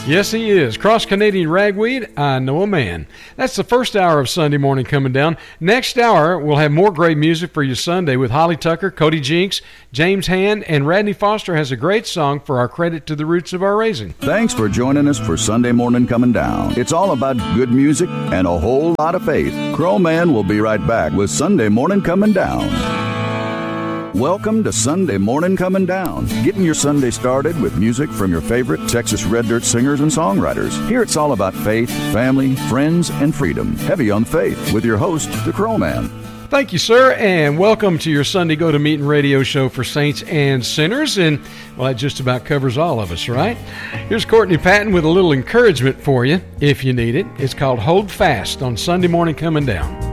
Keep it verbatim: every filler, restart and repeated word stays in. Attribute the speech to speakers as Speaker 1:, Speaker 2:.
Speaker 1: Yes, he is. Cross-Canadian Ragweed, I Know a Man. That's the first hour of Sunday Morning Coming Down. Next hour, we'll have more great music for you Sunday with Holly Tucker, Cody Jinks, James Hand, and Radney Foster has a great song for our Credit to the Roots of Our Raising.
Speaker 2: Thanks for joining us for Sunday Morning Coming Down. It's all about good music and a whole lot of faith. Crow Man will be right back with Sunday Morning Coming Down. Welcome to Sunday Morning Coming Down, getting your Sunday started with music from your favorite Texas Red Dirt singers and songwriters. Here it's all about faith, family, friends, and freedom. Heavy on faith with your host, the Crow Man.
Speaker 1: Thank you, sir, and welcome to your Sunday Go to Meeting radio show for saints and sinners. And, well, that just about covers all of us, right? Here's Courtney Patton with a little encouragement for you if you need it. It's called Hold Fast on Sunday Morning Coming Down.